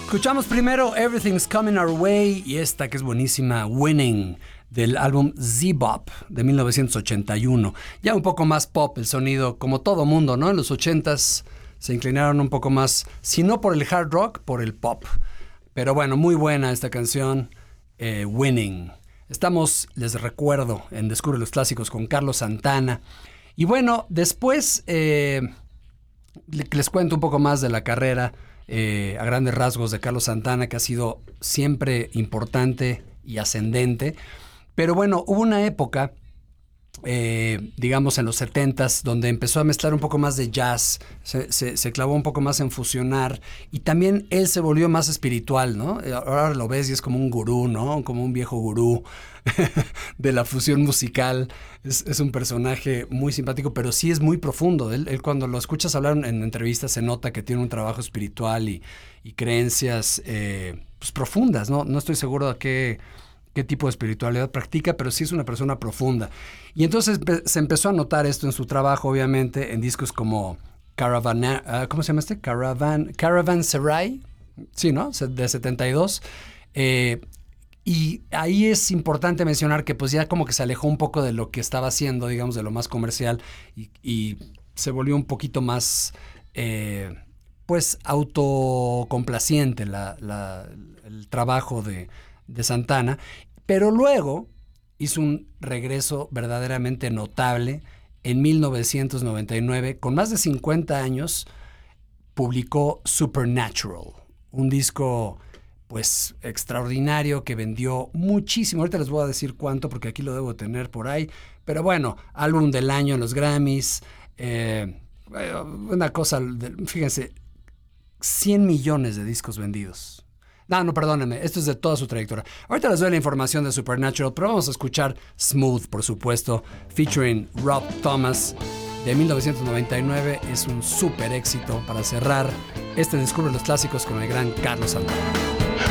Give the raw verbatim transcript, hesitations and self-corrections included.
Escuchamos primero Everything's Coming Our Way y esta que es buenísima, Winning, del álbum Z-Bop de mil novecientos ochenta y uno. Ya un poco más pop el sonido, como todo mundo, ¿no? En los ochentas se inclinaron un poco más, si no por el hard rock, por el pop. Pero bueno, muy buena esta canción, eh, Winning. Estamos, les recuerdo, en Descubre los Clásicos con Carlos Santana. Y bueno, después eh, les cuento un poco más de la carrera eh, a grandes rasgos de Carlos Santana, que ha sido siempre importante y ascendente. Pero bueno, hubo una época, eh, digamos en los setentas, donde empezó a mezclar un poco más de jazz, se, se, se clavó un poco más en fusionar y también él se volvió más espiritual, ¿no? Ahora lo ves y es como un gurú, ¿no? Como un viejo gurú de la fusión musical. Es, es un personaje muy simpático, pero sí es muy profundo. Él, él cuando lo escuchas hablar en entrevistas se nota que tiene un trabajo espiritual y, y creencias eh, pues profundas, ¿no? No estoy seguro de qué... qué tipo de espiritualidad practica, pero sí es una persona profunda. Y entonces se empezó a notar esto en su trabajo, obviamente, en discos como Caravan, uh, ¿cómo se llama este? Caravan, Caravanserai, sí, ¿no? De setenta y dos. Eh, y ahí es importante mencionar que pues ya como que se alejó un poco de lo que estaba haciendo, digamos, de lo más comercial y, y se volvió un poquito más, eh, pues, autocomplaciente la, la, el trabajo de, de Santana. Pero luego hizo un regreso verdaderamente notable. En mil novecientos noventa y nueve, con más de cincuenta años, publicó Supernatural, un disco pues extraordinario que vendió muchísimo. Ahorita les voy a decir cuánto porque aquí lo debo tener por ahí. Pero bueno, álbum del año en los Grammys. Eh, una cosa, fíjense, cien millones de discos vendidos. No, no, perdónenme, esto es de toda su trayectoria. Ahorita les doy la información de Supernatural, pero vamos a escuchar Smooth, por supuesto, featuring Rob Thomas, de mil novecientos noventa y nueve. Es un súper éxito para cerrar este Descubre los Clásicos con el gran Carlos Santana.